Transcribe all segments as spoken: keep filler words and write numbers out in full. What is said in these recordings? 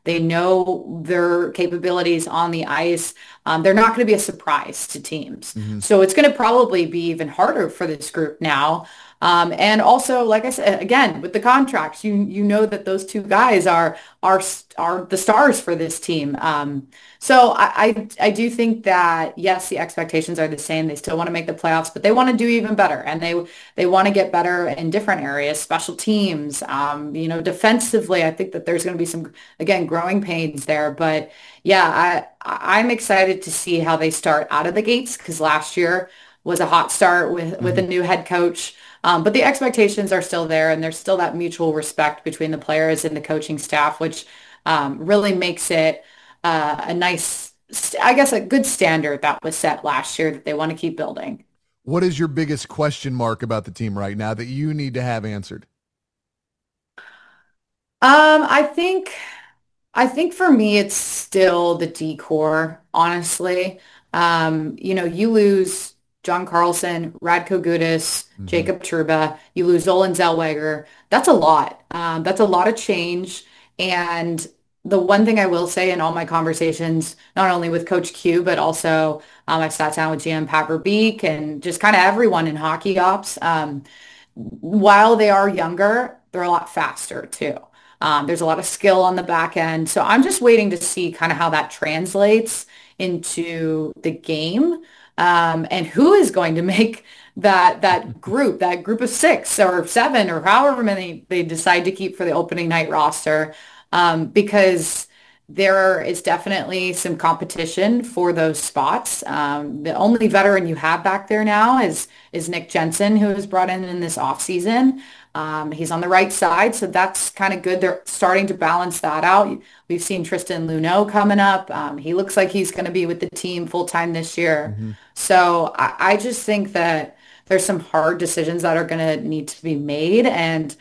They know their capabilities on the ice. Um, they're not going to be a surprise to teams. Hmm. So it's going to probably be even harder for this group now. Um, and also, like I said, again, with the contracts, you you know that those two guys are are are the stars for this team. Um, so I, I I do think that yes, the expectations are the same. They still want to make the playoffs, but they want to do even better, and they they want to get better in different areas, special teams, um, you know, defensively. I think that there's going to be some again growing pains there, but yeah, I I'm excited to see how they start out of the gates because last year was a hot start with with a Hmm. new head coach. Um, but the expectations are still there, and there's still that mutual respect between the players and the coaching staff, which um, really makes it uh, a nice, I guess, a good standard that was set last year that they want to keep building. What is your biggest question mark about the team right now that you need to have answered? Um, I think I think for me it's still the decor, honestly. Um, you know, you lose John Carlson, Radko Gudas, Hmm. Jacob Truba, you lose Olin Zellweger. That's a lot. Um, that's a lot of change. And the one thing I will say in all my conversations, not only with Coach Q, but also um, I sat down with G M Pat Verbeek and just kind of everyone in hockey ops. Um, while they are younger, they're a lot faster too. Um, there's a lot of skill on the back end. So I'm just waiting to see kind of how that translates into the game, um, and who is going to make that that group, that group of six or seven or however many they decide to keep for the opening night roster, um, because there is definitely some competition for those spots. Um, the only veteran you have back there now is is Nick Jensen, who was brought in in this offseason. Um, he's on the right side, so that's kind of good. They're starting to balance that out. We've seen Tristan Luneau coming up. Um, he looks like he's going to be with the team full time this year. Hmm. So I, I just think that there's some hard decisions that are going to need to be made. And,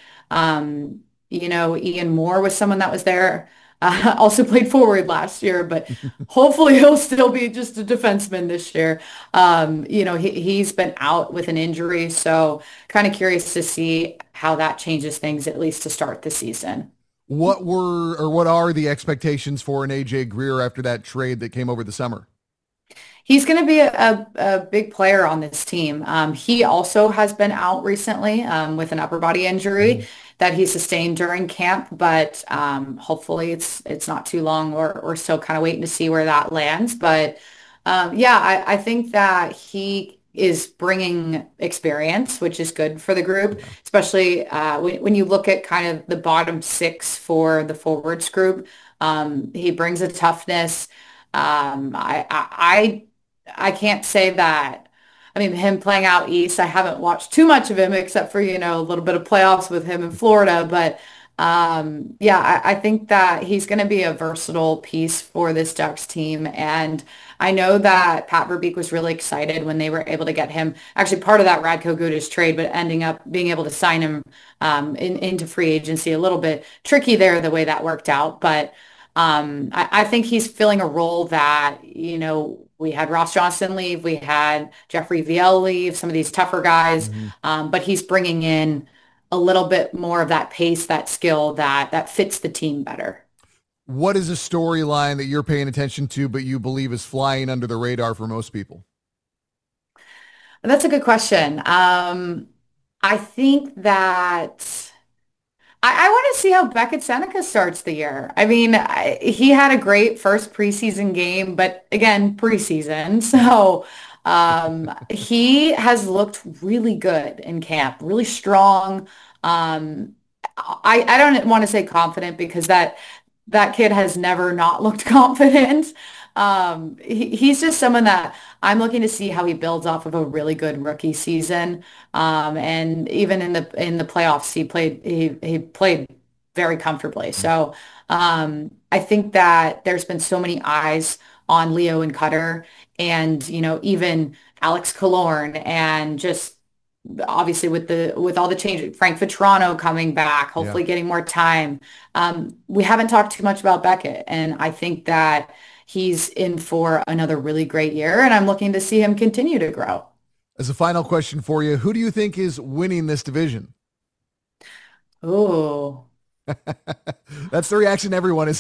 um, you know, Ian Moore was someone that was there, uh, also played forward last year, but hopefully he'll still be just a defenseman this year. Um, you know, he, he's been out with an injury, so kind of curious to see how that changes things, at least to start the season. What were or what are the expectations for an A J Greer after that trade that came over the summer? He's going to be a, a, a big player on this team. Um, he also has been out recently um, with an upper body injury that he sustained during camp, but um, hopefully it's it's not too long. Or we're still kind of waiting to see where that lands. But um, yeah, I, I think that he is bringing experience, which is good for the group, Yeah. especially uh, when, when you look at kind of the bottom six for the forwards group. Um, he brings a toughness. Um, I, I I can't say that. I mean, him playing out east, I haven't watched too much of him except for, you know, a little bit of playoffs with him in Florida. But um, yeah, I, I think that he's going to be a versatile piece for this Ducks team. And I know that Pat Verbeek was really excited when they were able to get him, actually part of that Radko Gudas trade, but ending up being able to sign him um, in, into free agency. A little bit tricky there, the way that worked out. But um, I, I think he's filling a role that, you know, we had Ross Johnston leave, we had Jeffrey Viel leave, some of these tougher guys, Hmm. um, but he's bringing in a little bit more of that pace, that skill that that fits the team better. What is a storyline that you're paying attention to, but you believe is flying under the radar for most people? That's a good question. Um, I think that I, I want to see how Beckett Seneca starts the year. I mean, I, he had a great first preseason game, but again, preseason. So um, he has looked really good in camp, really strong. Um, I, I don't want to say confident because that that kid has never not looked confident. Um, he, he's just someone that I'm looking to see how he builds off of a really good rookie season. Um, and even in the in the playoffs, he played he he played very comfortably. So um, I think that there's been so many eyes on Leo and Cutter, and you know even Alex Killorn, and just obviously with the with all the change, Frank Vetrano coming back, Yeah. hopefully getting more time. Um, we haven't talked too much about Beckett, and I think that he's in for another really great year, and I'm looking to see him continue to grow. As a final question for you, who do you think is winning this division? Oh. That's the reaction everyone is